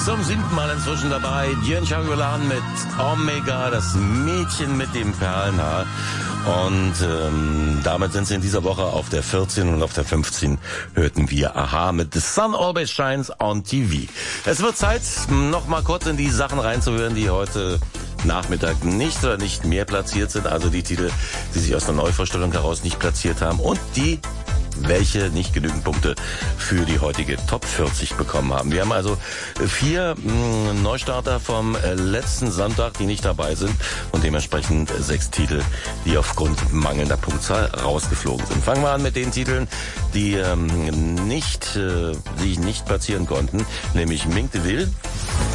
Zum 7. Mal inzwischen dabei. Djön Chagoulan mit Omega, das Mädchen mit dem Perlenhaar. Und damit sind sie in dieser Woche auf der 14 und auf der 15 hörten wir Aha mit The Sun Always Shines on TV. Es wird Zeit, noch mal kurz in die Sachen reinzuhören, die heute Nachmittag nicht oder nicht mehr platziert sind. Also die Titel, die sich aus der Neuvorstellung heraus nicht platziert haben und die, welche nicht genügend Punkte für die heutige Top 40 bekommen haben. Wir haben also 4 Neustarter vom letzten Sonntag, die nicht dabei sind und dementsprechend 6 Titel, die aufgrund mangelnder Punktzahl rausgeflogen sind. Fangen wir an mit den Titeln, die nicht platzieren konnten, nämlich Mink de Ville,